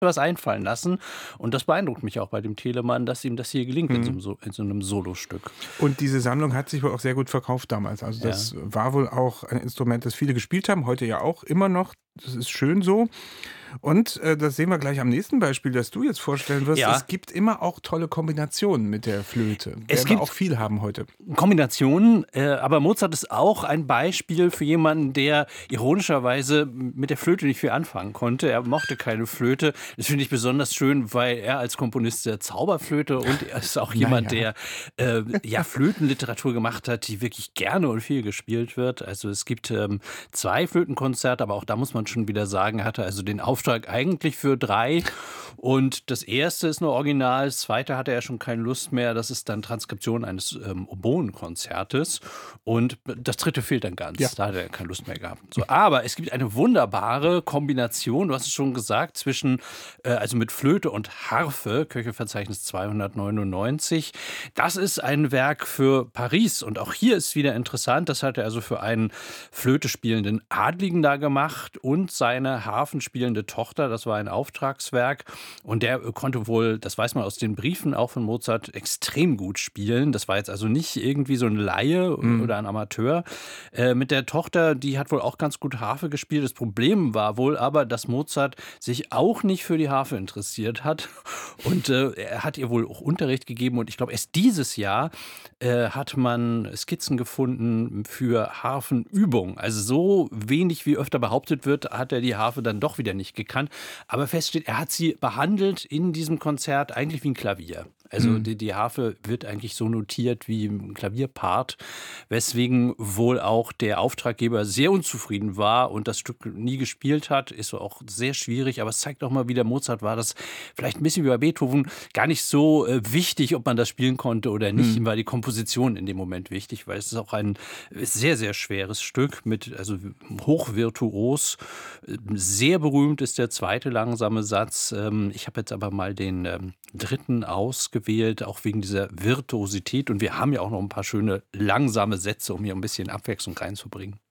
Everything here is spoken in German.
was einfallen lassen. Und das beeindruckt mich auch bei dem Telemann, dass ihm das hier gelingt Mhm. in so 'nem Solostück. Und diese Sammlung hat sich wohl auch sehr gut verkauft damals. Also, Ja. das war wohl auch ein Instrument, das viele gespielt haben, heute ja auch immer noch. Das ist schön so. Und, das sehen wir gleich am nächsten Beispiel, das du jetzt vorstellen wirst. Ja. Es gibt immer auch tolle Kombinationen mit der Flöte. Es Werden wir auch gibt viel haben heute. Kombinationen, aber Mozart ist auch ein Beispiel für jemanden, der ironischerweise mit der Flöte nicht viel anfangen konnte. Er mochte keine Flöte. Das finde ich besonders schön, weil er als Komponist der Zauberflöte und er ist auch Na jemand, ja. der ja Flötenliteratur gemacht hat, die wirklich gerne und viel gespielt wird. Also es gibt 2 Flötenkonzerte, aber auch da muss man schon wieder sagen, er hatte also den Auftrag eigentlich für 3 und das erste ist nur original, das zweite hatte er schon keine Lust mehr. Das ist dann Transkription eines Oboenkonzertes und das dritte fehlt dann Ja. ganz. Da hat er keine Lust mehr gehabt. So, aber es gibt eine wunderbare Kombination, du hast es schon gesagt, zwischen also mit Flöte und Harfe, Köchelverzeichnis 299. Das ist ein Werk für Paris und auch hier ist wieder interessant, das hat er also für einen Flöte spielenden Adligen da gemacht und seine harfenspielende Tochter, das war ein Auftragswerk und der konnte wohl, das weiß man aus den Briefen auch von Mozart, extrem gut spielen. Das war jetzt also nicht irgendwie so ein Laie Mhm. oder ein Amateur. Mit der Tochter, die hat wohl auch ganz gut Harfe gespielt. Das Problem war wohl aber, dass Mozart sich auch nicht für die Harfe interessiert hat und er hat ihr wohl auch Unterricht gegeben und ich glaube, erst dieses Jahr hat man Skizzen gefunden für Harfenübung. Also so wenig wie öfter behauptet wird, hat er die Harfe dann doch wieder nicht gekannt. Aber fest steht, er hat sie behandelt in diesem Konzert eigentlich wie ein Klavier. Also Mhm. die Harfe wird eigentlich so notiert wie ein Klavierpart, weswegen wohl auch der Auftraggeber sehr unzufrieden war und das Stück nie gespielt hat. Ist auch sehr schwierig, aber es zeigt auch mal wieder, Mozart war das vielleicht ein bisschen wie bei Beethoven gar nicht so wichtig, ob man das spielen konnte oder nicht. Mhm. Ihm war die Komposition in dem Moment wichtig, weil es ist auch ein sehr, sehr schweres Stück mit, also hochvirtuos. Sehr berühmt ist der zweite langsame Satz. Ich habe jetzt aber mal den dritten ausgewählt, auch wegen dieser Virtuosität. Und wir haben ja auch noch ein paar schöne langsame Sätze, um hier ein bisschen Abwechslung reinzubringen.